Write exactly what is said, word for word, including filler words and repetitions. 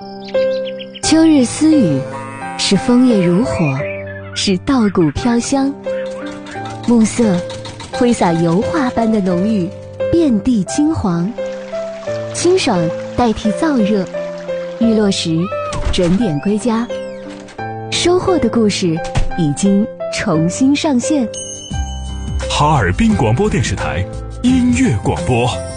秋日私语，是枫叶如火，是稻谷飘香。暮色挥洒油画般的浓郁，遍地金黄。清爽代替燥热，日落时准点归家。收获的故事已经重新上线。 哈尔滨广播电视台音乐广播。